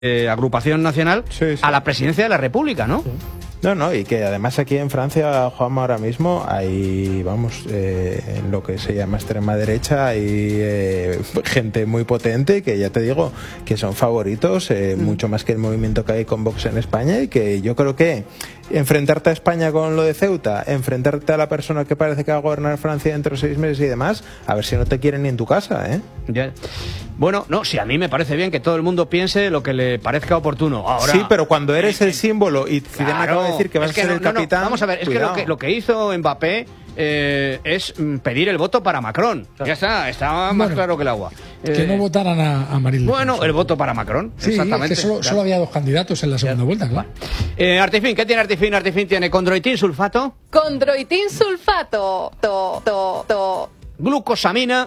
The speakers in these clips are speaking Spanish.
agrupación nacional a la presidencia de la República, ¿no? Sí. No, y que además aquí en Francia, Juanma, ahora mismo hay, en lo que se llama extrema derecha, hay gente muy potente que ya te digo que son favoritos, mucho más que el movimiento que hay con Vox en España, y que yo creo que enfrentarte a España con lo de Ceuta, enfrentarte a la persona que parece que va a gobernar Francia dentro de 6 meses y demás, a ver si no te quieren ni en tu casa, ¿eh? Ya. Bueno, no, si a mí me parece bien que todo el mundo piense lo que le parezca oportuno. Ahora, sí, pero cuando eres el símbolo y Zidane acaba de decir que vas a ser el capitán... Vamos a ver, es cuidado. que lo que hizo Mbappé es pedir el voto para Macron. Ya está más claro que el agua. Que no votaran a Marine Le Pen. Bueno, el voto para Macron, sí, exactamente. Es que solo había 2 candidatos en la segunda vuelta, claro. Artifin, ¿qué tiene Artifin? Artifin tiene condroitin sulfato. Condroitin sulfato. Glucosamina.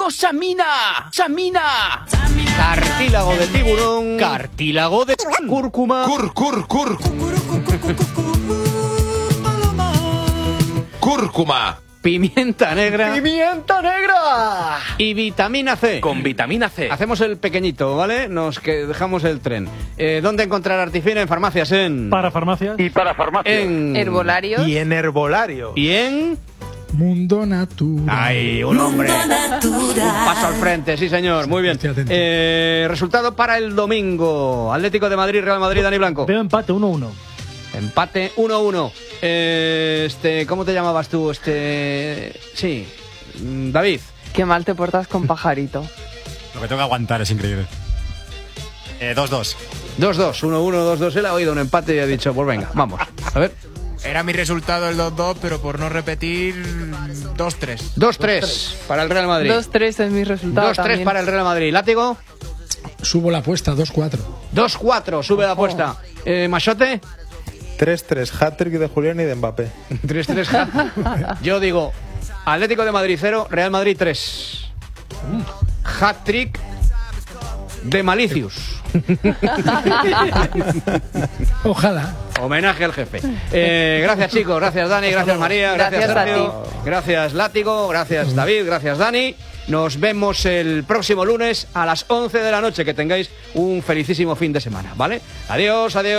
¡Samina! Cartílago de tiburón. Cartílago de cúrcuma. Cúrcuma. Pimienta negra. ¡Pimienta negra! Y vitamina C. Con vitamina C. Hacemos el pequeñito, ¿vale? Dejamos el tren. ¿Dónde encontrar Artifin? En farmacias, Para farmacias. Y para farmacias. En herbolarios. Y en herbolario. Y en... Mundo Natural. ¡Ay, un hombre! Un paso al frente, sí señor, muy bien. Resultado para el domingo. Atlético de Madrid, Real Madrid, Dani Blanco. Veo empate 1-1. Empate 1-1. ¿Cómo te llamabas tú? Sí, David. Qué mal te portas con Pajarito. Lo que tengo que aguantar es increíble. 2-2. 2-2, 1-1, 2-2. Él ha oído un empate y ha dicho, pues venga, vamos. A ver. Era mi resultado el 2-2, pero por no repetir, 2-3. 2-3 para el Real Madrid. 2-3 es mi resultado 2-3 también. para el Real Madrid. ¿Látigo? Subo la apuesta, 2-4. 2-4, sube la apuesta. ¿Machote? 3-3, hat-trick de Julián y de Mbappé. 3-3, hat. Yo digo, Atlético de Madrid 0, Real Madrid 3. Hat-trick de Malicius. Ojalá. Homenaje al jefe. Gracias, chicos. Gracias, Dani. Gracias, María. Gracias, Sergio. Gracias, Látigo. Gracias, David. Gracias, Dani. Nos vemos el próximo lunes a las 11 de la noche. Que tengáis un felicísimo fin de semana, ¿vale? Adiós, adiós.